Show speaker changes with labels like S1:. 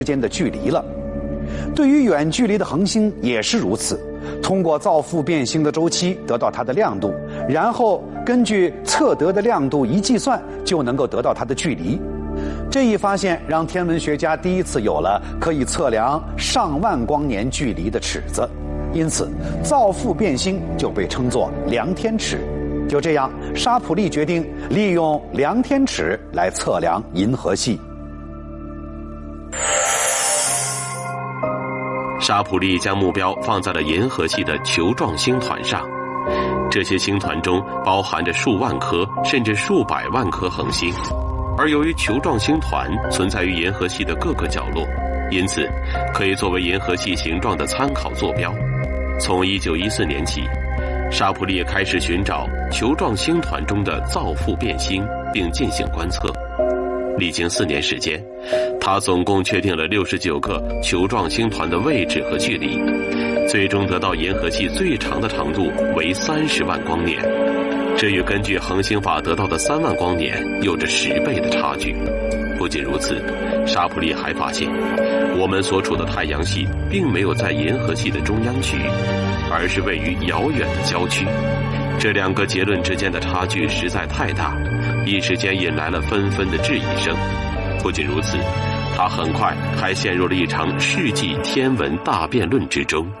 S1: 间的距离了。对于远距离的恒星也是如此，通过造父变星的周期得到它的亮度，然后根据测得的亮度一计算，就能够得到它的距离。这一发现让天文学家第一次有了可以测量上万光年距离的尺子，因此造父变星就被称作量天尺。就这样，沙普利决定利用量天尺来测量银河系。
S2: 沙普利将目标放在了银河系的球状星团上，这些星团中包含着数万颗甚至数百万颗恒星，而由于球状星团存在于银河系的各个角落，因此可以作为银河系形状的参考坐标。从1914年起，沙普利开始寻找球状星团中的造父变星，并进行观测。历经4年时间，他总共确定了69个球状星团的位置和距离，最终得到银河系最长的长度为30万光年，这与根据恒星法得到的3万光年有着10倍的差距。不仅如此，沙普利还发现，我们所处的太阳系并没有在银河系的中央区，而是位于遥远的郊区。这2个结论之间的差距实在太大，一时间引来了纷纷的质疑声。不仅如此，他很快还陷入了一场世纪天文大辩论之中。